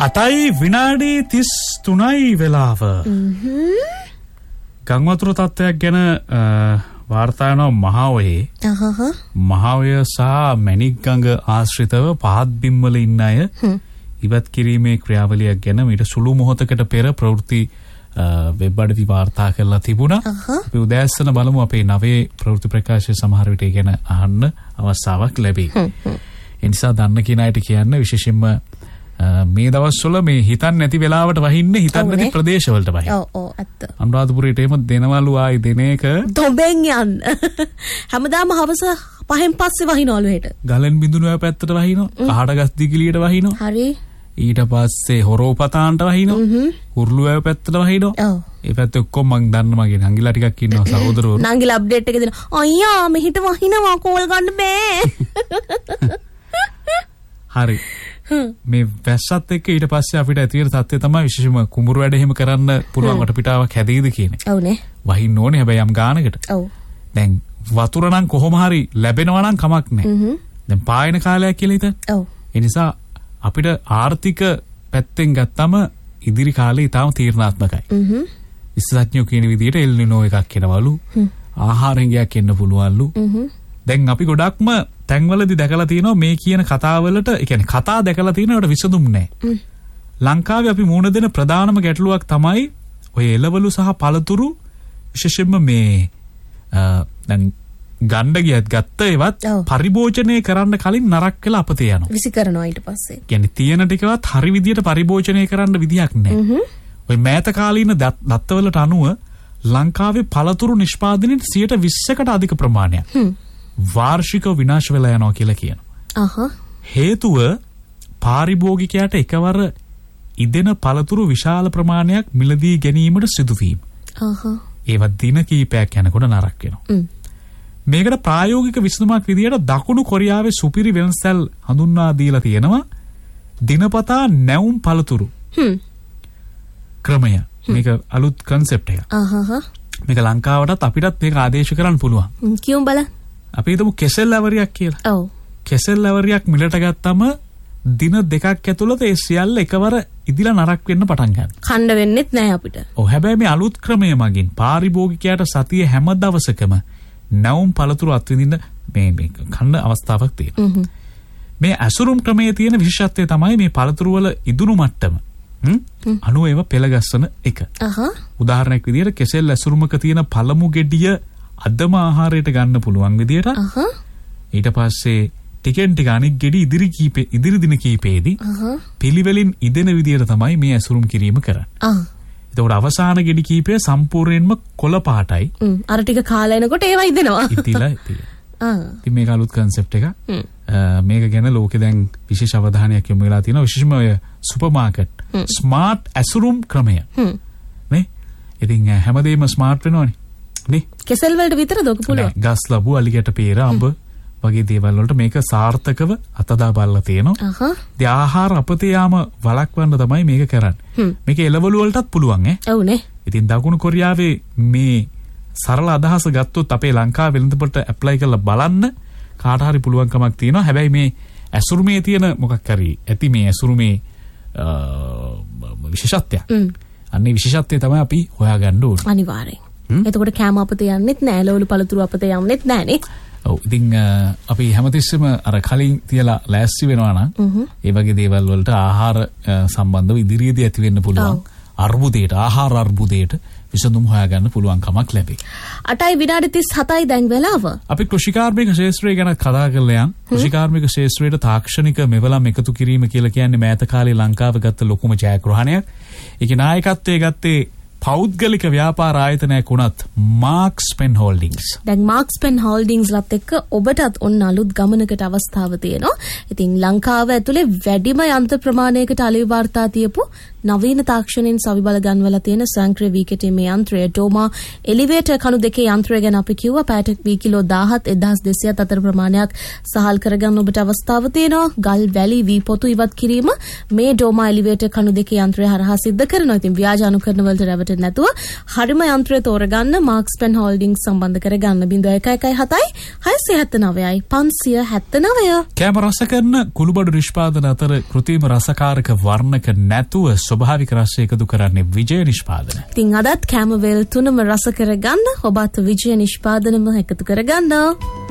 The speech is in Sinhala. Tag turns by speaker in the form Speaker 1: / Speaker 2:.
Speaker 1: 8යි විනාඩි 33යි වෙලාව. ගංවතුර තත්ත්වයක් ගැන වාර්තා වෙනවා මහාවයේ. මහාවය සහ මැණික්ගඟ ආශ්‍රිතව පහත් බිම්වල ඉන්න අය ඉවත් කිරීමේ ක්‍රියාවලියක් ගැන මීට සුළු මොහොතකට පෙර ප්‍රවෘත්ති වෙබ් අඩවි වාර්තා කරලා තිබුණා. අපි උදෑසන බලමු අපේ නවයේ ප්‍රවෘත්ති ප්‍රකාශය සමහර විට ගැන අහන්න අවස්ථාවක් ලැබේ. ඒ නිසා දන්න කෙනාට කියන්න විශේෂයෙන්ම මේ දවස්වල මේ හිතන්න නැති වෙලාවට වහින්නේ හිතන්න නැති ප්‍රදේශවලට වහින්න.
Speaker 2: ඔව් ඇත්ත.
Speaker 1: අනුරාධපුරයට එම දෙනවලු ආයි දින එක
Speaker 2: තොඹෙන් යන්න. හැමදාම හවස 5න් පස්සේ වහිනවලු හෙට.
Speaker 1: ගලන් බිඳුනුව පැත්තට වහිනවා. කහඩගස් දිගිලියට වහිනවා.
Speaker 2: හරි.
Speaker 1: ඊට පස්සේ හොරෝපතාන්ට වහිනවා. උරුළුව පැත්තට වහිනවා. ඔව්. ඒ පැත්තේ ඔක්කොම මං දන්න මගේ නංගිලා ටිකක් ඉන්නවා සහෝදරවරු.
Speaker 2: නංගිලා අප්ඩේට් එක දෙනවා. අයියා මෙහිට වහිනවා කෝල් ගන්න බෑ.
Speaker 1: හරි. මේ වැස්සත් එක්ක ඊට පස්සේ අපිට ඇති වෙන තත්ත්වය තමයි විශේෂම කුඹුරු වැඩ එහෙම කරන්න පුළුවන් වටපිටාවක් හැදෙයිද කියන්නේ.
Speaker 2: ඔව්නේ.
Speaker 1: වහින්න ඕනේ හැබැයි යම් ගානකට.
Speaker 2: ඔව්.
Speaker 1: දැන් වතුර නම් කොහොම හරි ලැබෙනවා නම් කමක් නැහැ. දැන් පායන කාලයක් කියලා හිතන්න.
Speaker 2: ඔව්.
Speaker 1: ඒ නිසා අපිට ආර්ථික පැත්තෙන් ගත්තම ඉදිරි කාලේ ඊටාම තීරණාත්මකයි. විශේෂඥයෝ කියන විදිහට එල් නිනෝ එකක් එනවලු. ආහාර හංගයක් එන්න පුළුවන්ලු. දැන් අපි ගොඩක්ම තැන්වලදී දැකලා තියෙනවා මේ කියන කතාවලට, ඒ කියන්නේ කතා දැකලා තියෙනවට විසඳුම් නැහැ. ලංකාවේ අපි මුහුණ දෙන ප්‍රධානම ගැටලුවක් තමයි ඔය එළවලු සහ පළතුරු විශේෂයෙන්ම මේ දැන් ගණ්ඩ ගියත් ගත්ත ඒවත් පරිභෝජනය කරන්න කලින් නරක වෙලා අපතේ යනවා. විසි
Speaker 2: කරනවා ඊට පස්සේ.
Speaker 1: කියන්නේ තියෙන ටිකවත් හරි විදියට පරිභෝජනය කරන්න විදියක් නැහැ. ඔය මෑත කාලීන දත්තවලට අනුව ලංකාවේ පළතුරු නිෂ්පාදනයේ 20%කට අධික ප්‍රමාණයක් වාර්ෂිකව විනාශ වෙලා යනවා කියලා කියනවා. හේතුව පාරිභෝගිකයාට එකවර ඉදෙන පළතුරු විශාල ප්‍රමාණයක් මිලදී ගැනීමට සිදුවීම. ඒවත් දින කීපයක් යනකොට නරක වෙනවා. මේකට ප්‍රායෝගික විසඳුමක් විදියට දකුණු කොරියාවේ සුපිරි වෙනස්සල් හඳුන්වා දීලා තියෙනවා. දිනපතා නැවුම් පළතුරු ක්‍රමය. මේක අලුත් කන්සෙප්ට් එකක්. මේක ලංකාවටත් අපිටත් මේක ආදේශ කරන්න පුළුවන්.
Speaker 2: කියමු බලන්න.
Speaker 1: අපි හිතමු කෙසෙල් ලැවරියක් කියලා.
Speaker 2: ඔව්.
Speaker 1: කෙසෙල් ලැවරියක් මිලට ගත්තම දින දෙකක් ඇතුළත ඒ සියල්ල එකවර ඉදිලා නරක වෙන්න පටන් ගන්නවා.
Speaker 2: කණ්ඩ වෙන්නෙත් නැහැ අපිට.
Speaker 1: ඔව් හැබැයි මේ අලුත් ක්‍රමය මගින් පාරිභෝගිකයාට සතිය හැම දවසකම නැවුම් පළතුරු අත්විඳින්න මේ කන්න අවස්ථාවක් තියෙනවා. මේ ඇසුරුම් ක්‍රමයේ තියෙන විශේෂත්වය තමයි මේ පළතුරු වල ඉදුණු මට්ටම. අණු ඒවා පෙළගස්සන එක. උදාහරණයක් විදියට කෙසෙල් ඇසුරුමක තියෙන පළමු ගෙඩිය අදම ආහාරයට ගන්න පුළුවන් විදියට ඊට පස්සේ ටිකෙන් ටික අනික් ගෙඩි ඉදිරි දින කීපෙදී පිළිවෙලින් ඉදෙන විදියට තමයි මේ ඇසුරුම් කිරීම කරන්නේ. එතකොට අවසාන ගෙඩි කීපය සම්පූර්ණයෙන්ම කොළ පාටයි.
Speaker 2: අර ටික කාලා එනකොට ඒවා ඉදෙනවා.
Speaker 1: ඉතිලා. ඉතින් මේක අලුත් කන්සෙප්ට් එකක්. මේක ගැන ලෝකේ දැන් විශේෂ අවධානයක් යොමු වෙලා තියෙනවා. විශේෂම ඔය සුපර් මාකට් ස්මාර්ට් ඇසුරුම් ක්‍රමය. නේ? ඉතින් හැමදේම ස්මාර්ට් වෙනවනේ. නේ? කෙසෙල් වලට විතරද ඔක පුළුවන්? ගස් ලැබු අලියට peer අඹ වගේ දේවල් වලට මේක සාර්ථකව අතදා බලලා තියෙනවා. ඒ ආහාර අපතේ යාම වළක්වන්න තමයි මේක කරන්නේ. මේක එළවලු වලටත් පුළුවන් ඈ.
Speaker 2: ඔව්නේ.
Speaker 1: ඉතින් දකුණු කොරියාවේ මේ සරල අදහස ගත්තොත් අපේ ලංකාවේ වෙළඳපොළට ඇප්ලයි කරලා බලන්න කාට හරි පුළුවන්කමක් තියෙනවා. හැබැයි මේ ඇසුරුමේ තියෙන මොකක් හරි ඇති මේ ඇසුරුමේ විශේෂත්වය. අන්නේ විශේෂත්වය තමයි අපි හොයාගන්න ඕනේ.
Speaker 2: අනිවාර්යෙන්. එතකොට කෑම අපතේ යන්නෙත් නෑ, එළවලු පළතුරු අපතේ යන්නෙත් නෑනේ.
Speaker 1: ඔව් ඉතින් අපි හැමතිස්සෙම අර කලින් තියලා ලෑස්ති වෙනවා නම් ඒ වගේ දේවල් වලට ආහාර සම්බන්ධව ඉදිරියේදී ඇති වෙන්න පුළුවන් අර්බුදයට, ආහාර අර්බුදයට විසඳුම් හොයාගන්න පුළුවන් කමක් ලැබේ.
Speaker 2: 8යි විනාඩි 37යි දැන් වෙලාව.
Speaker 1: අපි කෘෂිකාර්මික ක්ෂේත්‍රය ගැන කතා කරලා යන්. කෘෂිකාර්මික ක්ෂේත්‍රයට තාක්ෂණික මෙවලම් එකතු කිරීම කියලා කියන්නේ මෑත කාලේ ලංකාව ගත්ත ලොකුම ජයග්‍රහණයක්. ඒකේ නායකත්වයේ ගත්තේ පෞද්ගලික ව්‍යාපාර ආයතනයක් වුණත් මාක්ස් පෙන් හෝල්ඩින්ග්ස්.
Speaker 2: දැන් මාක්ස් පෙන් හෝල්ඩින්ග්ස් ලත් එක්ක ඔබටත් ඔන්න අලුත් ගමනකට අවස්ථාව තියෙනවා. ඉතින් ලංකාව ඇතුලේ වැඩිම යන්ත්‍ර ප්‍රමාණයකට අලෙවි වාර්තා තියපු නවීන තාක්ෂණයෙන් සවිබල ගන්වලා තියෙන සංක්‍රිය වීකටේ මේ යන්ත්‍රය ඩෝමා එලිවේටර් කණු දෙකේ යන්ත්‍රය ගැන අපි කිව්වා. පැයට වී කිලෝ 17 1200ත් අතර ප්‍රමාණයක් සහල් කරගන්න ඔබට අවස්ථාව තියෙනවා. ගල් වැලි වී පොතු ඉවත් කිරීම මේ ඩෝමා එලිවේටර් කණු දෙකේ යන්ත්‍රය හරහා සිද්ධ කරනවා. ඉතින් ව්‍යාජ අනුකරණ වලට රැවටෙන නැතුව හරිම යන්ත්‍රය තෝරගන්න මාක්ස් පෙන් හෝල්ඩින්ග් සම්බන්ධ කරගන්න 0117 679යි 579.
Speaker 1: කෑම රස කරන කුළුබඩු නිෂ්පාදන අතර කෘත්‍රිම රසකාරක වර්ණක නැතුව ස්වභාවික රස එකතු කරන්නේ විජය නිෂ්පාදන.
Speaker 2: ඉතින් අදත් කෑම වේල් තුනම රස කරගන්න ඔබත් විජය නිෂ්පාදනම එකතු කරගන්න.